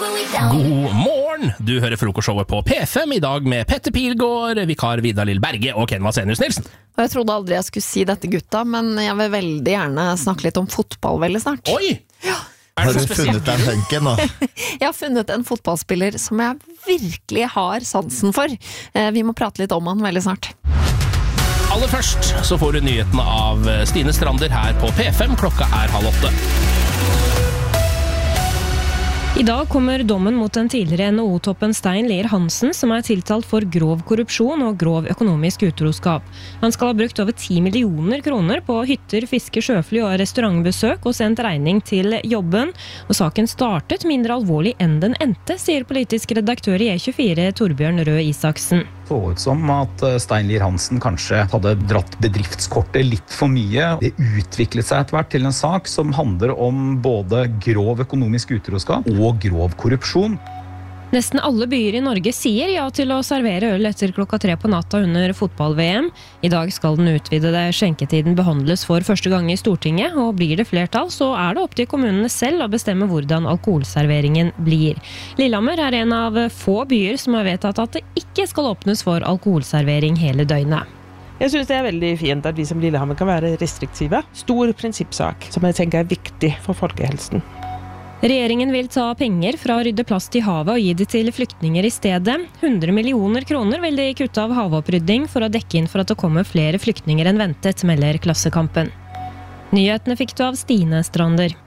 God morgen! Du hører frokostshowet på P5 I dag med Petter Pilgaard, vikar Vidar Lill Berge og Ken Vasenius Nilsen. Og jeg trodde aldri jeg skulle si dette, gutta, men jeg vil veldig gjerne snakke litt om fotball veldig snart. Oi! Ja. Har du funnet den funken nå? Jeg har funnet en fotballspiller som jeg virkelig har sansen for. Vi må prate litt om han veldig snart. Aller først så får du nyhetene av Stine Strander her på P5. Klokka 7:30. I dag kommer dommen mot den tidligere NHO-toppen Stein Lier Hansen, som tiltalt for grov korrupsjon og grov økonomisk utroskap. Han skal ha brukt over 10 millioner kroner på hytter, fiske, sjøfly og restaurantbesøk og sendt regning til jobben. Og saken startet mindre alvorlig enn den endte, sier politisk redaktør I E24 Torbjørn Røe Isaksen. Så ut som at Stein Lier Hansen kanskje hadde dratt bedriftskortet litt for mye. Det utviklet seg etter hvert til en sak som handler om både grov økonomisk utroskap og grov korrupsjon. Nesten alle byer I Norge sier ja til å servere øl etter klokka 3 på natta under fotball-VM. I dag skal den utvidede skjenketiden behandles for første gang I Stortinget, og blir det flertall, så det opp til kommunene selv å bestemme hvordan alkoholserveringen blir. Lillehammer en av få byer som har vedtatt at det ikke skal åpnes for alkoholservering hele døgnet. Jeg synes det veldig fint at vi som Lillehammer kan være restriktive. Stor prinsippsak som jeg tenker viktig for folkehelsen. Regjeringen vil ta penger fra å rydde plast I havet og gi det til flyktninger I stedet. 100 millioner kroner vil de kutte av havopprydning for å dekke inn for at det kommer flere flyktninger enn ventet, melder Klassekampen. Nyhetene fikk du av Stine Strander.